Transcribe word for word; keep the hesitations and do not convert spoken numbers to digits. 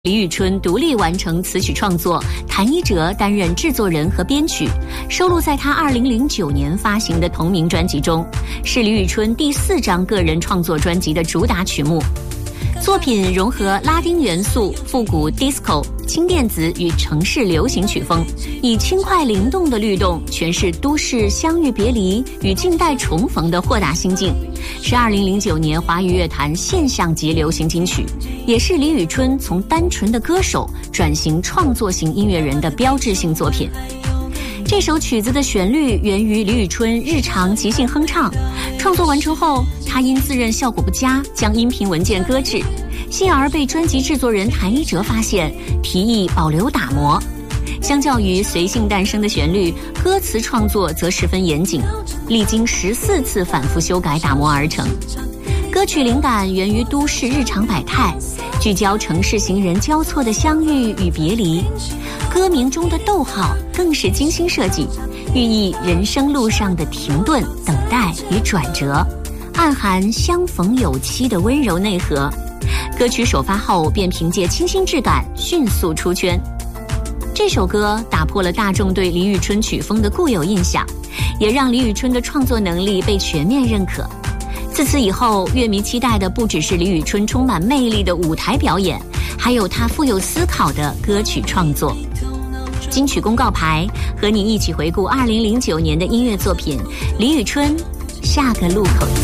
李宇春独立完成词曲创作，谭一哲担任制作人和编曲，收录在他二零零九年发行的同名专辑中，是李宇春第四张个人创作专辑的主打曲目。作品融合拉丁元素、复古 disco、轻电子与城市流行曲风，以轻快灵动的律动诠释都市相遇别离与近代重逢的豁达心境，是二零零九年华语乐坛现象级流行金曲，也是李宇春从单纯的歌手转型创作型音乐人的标志性作品。这首曲子的旋律源于李宇春日常即兴哼唱，创作完成后，他因自认效果不佳，将音频文件搁置，幸而被专辑制作人谭一哲发现，提议保留打磨。相较于随性诞生的旋律，歌词创作则十分严谨，历经十四次反复修改打磨而成。歌曲灵感源于都市日常百态，聚焦城市行人交错的相遇与别离。歌名中的逗号更是精心设计，寓意人生路上的停顿、等待与转折，暗含相逢有期的温柔内核。歌曲首发后便凭借清新质感迅速出圈。这首歌打破了大众对李宇春曲风的固有印象，也让李宇春的创作能力被全面认可。自此以后，乐迷期待的不只是李宇春充满魅力的舞台表演，还有她富有思考的歌曲创作。金曲公告牌和你一起回顾二零零九年的音乐作品，李宇春，下个路口。